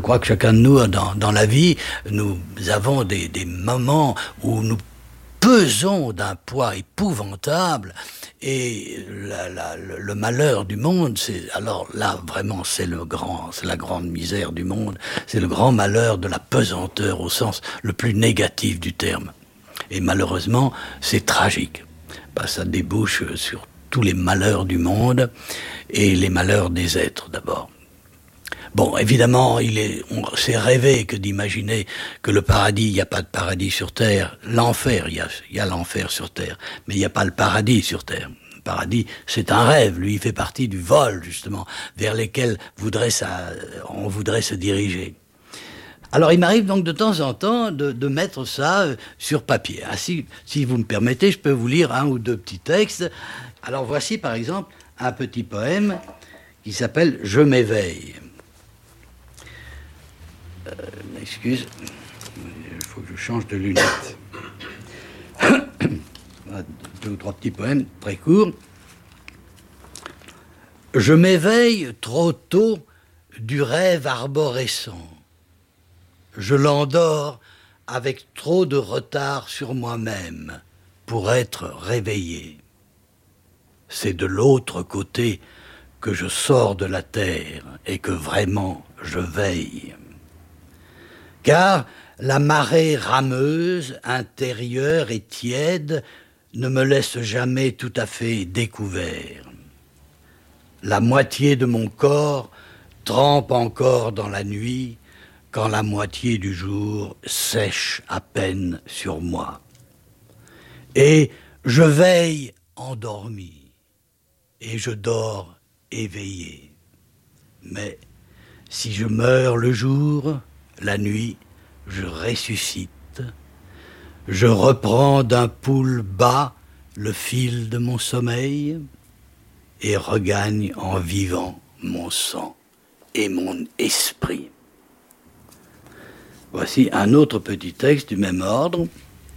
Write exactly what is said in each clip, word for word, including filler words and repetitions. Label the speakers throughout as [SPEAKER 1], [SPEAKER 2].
[SPEAKER 1] crois que chacun de nous, dans, dans la vie, nous avons des, des moments où nous pesons d'un poids épouvantable, et la, la, le, le malheur du monde, c'est alors là vraiment c'est le grand, c'est la grande misère du monde, c'est le grand malheur de la pesanteur au sens le plus négatif du terme. Et malheureusement, c'est tragique. Ben, ça débouche sur tous les malheurs du monde et les malheurs des êtres d'abord. Bon, évidemment, il est, on s'est rêvé que d'imaginer que le paradis, il n'y a pas de paradis sur Terre. L'enfer, il y a, il y a l'enfer sur Terre, mais il n'y a pas le paradis sur Terre. Le paradis, c'est un rêve. Lui, il fait partie du vol, justement, vers lesquels voudrait ça, on voudrait se diriger. Alors, il m'arrive donc de temps en temps de, de mettre ça sur papier. Ah, si, si vous me permettez, je peux vous lire un ou deux petits textes. Alors, voici, par exemple, un petit poème qui s'appelle « Je m'éveille ». Euh, excuse, il faut que je change de lunettes. Deux ou trois petits poèmes très courts. Je m'éveille trop tôt du rêve arborescent. Je l'endors avec trop de retard sur moi-même pour être réveillé. C'est de l'autre côté que je sors de la terre et que vraiment je veille. Car la marée rameuse, intérieure et tiède ne me laisse jamais tout à fait découvert. La moitié de mon corps trempe encore dans la nuit quand la moitié du jour sèche à peine sur moi. Et je veille endormi et je dors éveillé. Mais si je meurs le jour, la nuit, je ressuscite. Je reprends d'un pouls bas le fil de mon sommeil et regagne en vivant mon sang et mon esprit. Voici un autre petit texte du même ordre.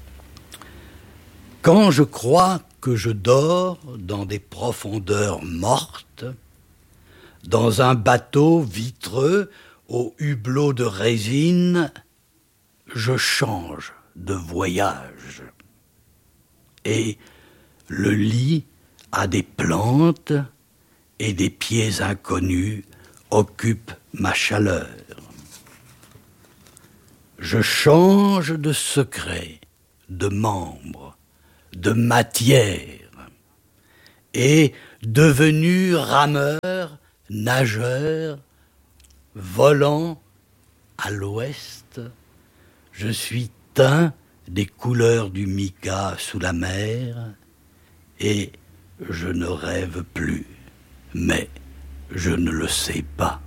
[SPEAKER 1] Quand je crois que je dors dans des profondeurs mortes, dans un bateau vitreux au hublot de résine, je change de voyage. Et le lit a des plantes et des pieds inconnus occupe ma chaleur. Je change de secret, de membres, de matière, et devenu rameur, nageur, volant à l'ouest, je suis teint des couleurs du mica sous la mer, et je ne rêve plus, mais je ne le sais pas.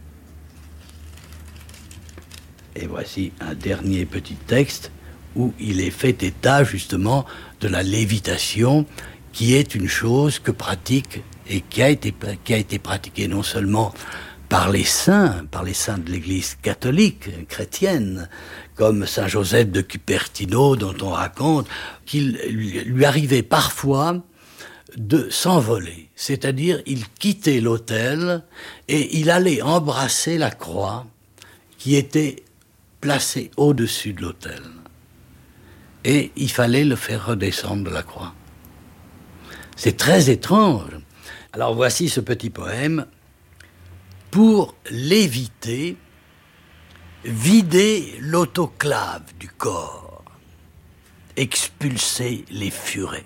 [SPEAKER 1] Et voici un dernier petit texte où il est fait état justement de la lévitation, qui est une chose que pratique et qui a été, qui a été pratiquée non seulement par les saints, par les saints de l'Église catholique, chrétienne, comme Saint Joseph de Cupertino, dont on raconte qu'il lui arrivait parfois de s'envoler. C'est-à-dire, il quittait l'autel et il allait embrasser la croix qui était placée au-dessus de l'autel. Et il fallait le faire redescendre de la croix. C'est très étrange. Alors voici ce petit poème. Pour l'éviter, vider l'autoclave du corps, expulser les furets.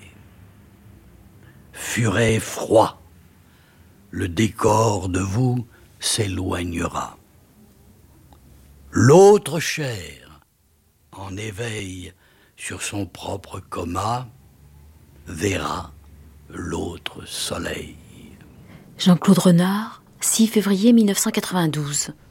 [SPEAKER 1] Furet froid, le décor de vous s'éloignera. L'autre chair, en éveil sur son propre coma, verra l'autre soleil.
[SPEAKER 2] Jean-Claude Renard, six février mille neuf cent quatre-vingt-douze.